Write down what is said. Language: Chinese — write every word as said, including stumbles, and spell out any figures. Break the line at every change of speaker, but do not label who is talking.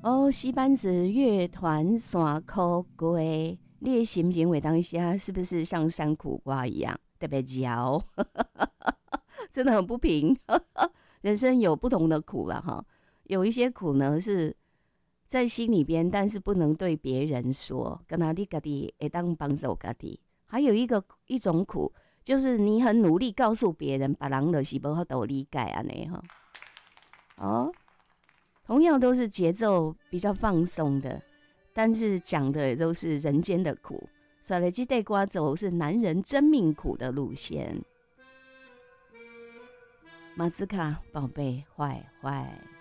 哦，西班子乐团山口龟，你的心情会当下是不是像山苦瓜一样特别焦？真的很不平。人生有不同的苦了哈，有一些苦呢是在心里边，但是不能对别人说，跟他你自己会当帮助自己。还有一个一种苦，就是你很努力告诉别人，别人就是无法度理解安尼哈。哦，同样都是节奏比较放松的，但是讲的都是人间的苦。所以这对歌走是男人真命苦的路线。马兹卡宝贝，坏坏。